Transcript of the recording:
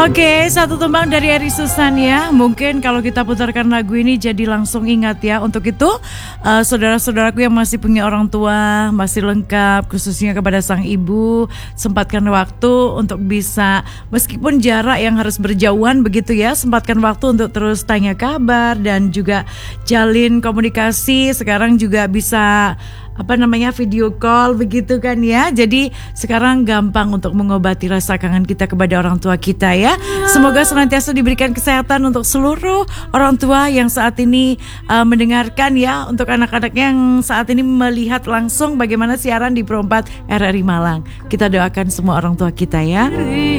Oke, satu tembang dari Eri Susan ya. Mungkin kalau kita putarkan lagu ini jadi langsung ingat ya. Untuk itu saudara-saudaraku yang masih punya orang tua, masih lengkap, khususnya kepada sang ibu, sempatkan waktu untuk bisa, meskipun jarak yang harus berjauhan begitu ya, sempatkan waktu untuk terus tanya kabar dan juga jalin komunikasi. Sekarang juga bisa video call begitu kan ya. Jadi sekarang gampang untuk mengobati rasa kangen kita kepada orang tua kita ya. Semoga senantiasa diberikan kesehatan untuk seluruh orang tua yang saat ini mendengarkan ya. Untuk anak-anak yang saat ini melihat langsung bagaimana siaran di Pro 4 RRI Malang. Kita doakan semua orang tua kita ya.